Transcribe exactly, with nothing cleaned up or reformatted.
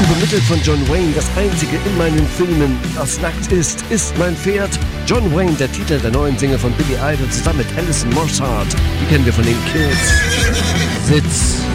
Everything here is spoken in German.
übermittelt von John Wayne, das einzige in meinen Filmen, das nackt ist, ist mein Pferd. John Wayne, der Titel der neuen Single von Billy Idol zusammen mit Alison Mosshart. Die kennen wir von den Kills. Sitz.